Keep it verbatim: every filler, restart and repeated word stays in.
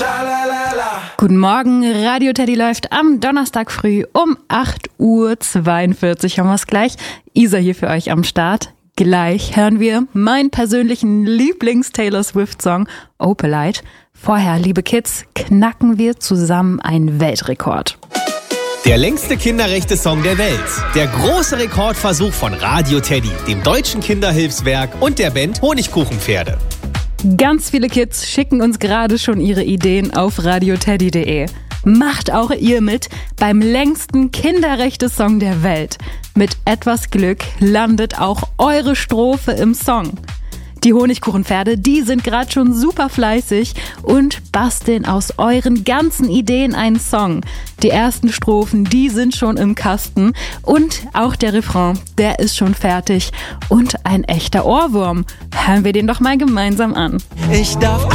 Guten Morgen, Radio Teddy läuft am Donnerstag früh um acht Uhr zweiundvierzig. Haben wir es gleich. Isa hier für euch am Start. Gleich hören wir meinen persönlichen Lieblings-Taylor Swift-Song Opalite. Vorher, liebe Kids, knacken wir zusammen einen Weltrekord. Der längste Kinderrechte-Song der Welt. Der große Rekordversuch von Radio Teddy, dem Deutschen Kinderhilfswerk und der Band Honigkuchenpferde. Ganz viele Kids schicken uns gerade schon ihre Ideen auf radioteddy punkt de. Macht auch ihr mit beim längsten Kinderrechte-Song der Welt. Mit etwas Glück landet auch eure Strophe im Song. Die Honigkuchenpferde, die sind gerade schon super fleißig und basteln aus euren ganzen Ideen einen Song. Die ersten Strophen, die sind schon im Kasten und auch der Refrain, der ist schon fertig und ein echter Ohrwurm. Hören wir den doch mal gemeinsam an. Ich darf